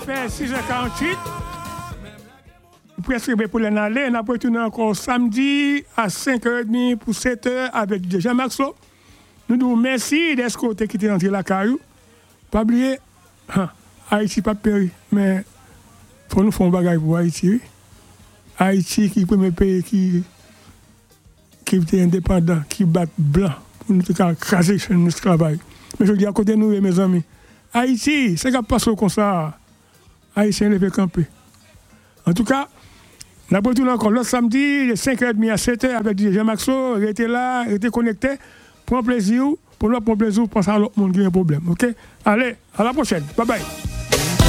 fait 6h48. Presque pour l'aller. On a retourné encore samedi à 5h30 pour 7h avec Jean-Marc So. Nous nous merci d'escorter qui était entré la caillou. Pas oublier, Haïti pas péri, mais faut nous faire un bagage pour Haïti. Haïti qui est le premier pays qui était indépendant, qui bat blanc pour nous craser sur notre travail. Mais je dis à côté de nous, mes amis, Haïti, c'est qu'à passer comme ça. Haïtien ne peut camper. En tout cas, nous avons retourné encore le samedi, de 5h30 à 7h avec Jean-Marc So. Il était là, il était connecté. Pour un plaisir, pour nous, pour un plaisir, pour penser à l'autre monde qui a un problème. OK? Allez, à la prochaine. Bye bye.